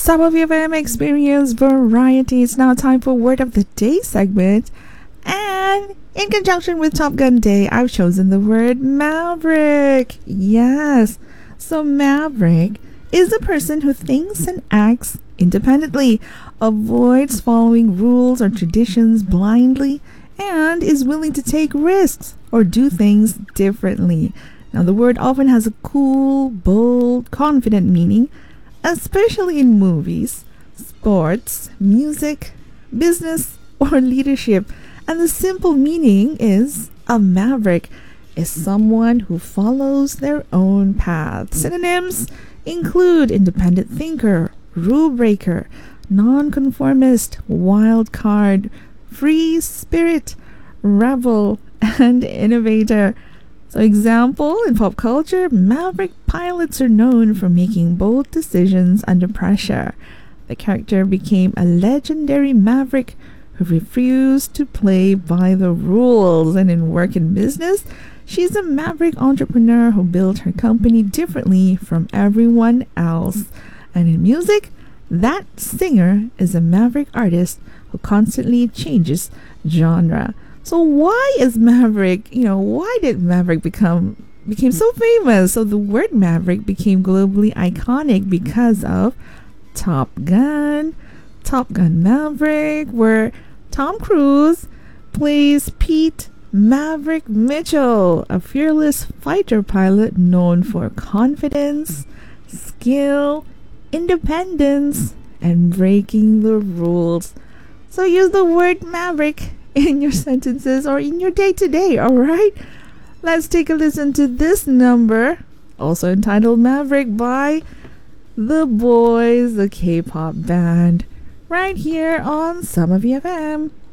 Some of you have experienced variety. It's now time for Word of the Day segment. And in conjunction with Top Gun Day, I've chosen the word maverick. Yes. So maverick is a person who thinks and acts independently, avoids following rules or traditions blindly, and is willing to take risks or do things differently. Now, the word often has a cool, bold, confident meaning, especially in movies, sports, music, business, or leadership. And the simple meaning is a maverick is someone who follows their own path. Synonyms include independent thinker, rule breaker, nonconformist, wild card, free spirit, rebel, and innovator. So, example, in pop culture, maverick pilots are known for making bold decisions under pressure. The character became a legendary maverick who refused to play by the rules. And in work and business, she's a maverick entrepreneur who built her company differently from everyone else. And in music, that singer is a maverick artist who constantly changes genre. So why is Maverick, why did Maverick became so famous? So the word Maverick became globally iconic because of Top Gun Maverick, where Tom Cruise plays Pete Maverick Mitchell, a fearless fighter pilot known for confidence, skill, independence, and breaking the rules. So use the word Maverick in your sentences or in your day-to-day, alright? Let's take a listen to this number, also entitled Maverick by The Boys, the K-pop band, right here on Summer VFM.